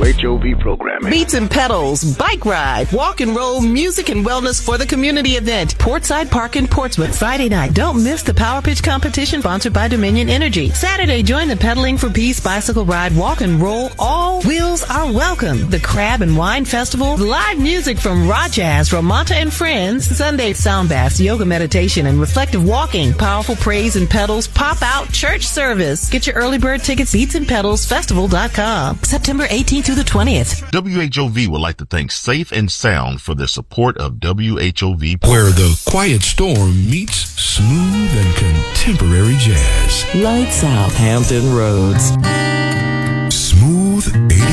WHOV programming. Beats and Pedals, bike ride, walk and roll, music and wellness for the community event. Portside Park in Portsmouth, Friday night. Don't miss the Power Pitch competition sponsored by Dominion Energy. Saturday, join the Pedaling for Peace bicycle ride, walk and roll. All wheels are welcome. The Crab and Wine Festival, live music from Raw Jazz, Ramonta and Friends. Sunday, sound baths, yoga meditation, and reflective walking. Powerful praise and pedals, pop out church service. Get your early bird tickets, beatsandpedalsfestival.com. September 18th through the 20th. WHOV would like to thank Safe and Sound for their support of WHOV. Where the quiet storm meets smooth and contemporary jazz. Lights out Hampton Roads. Smooth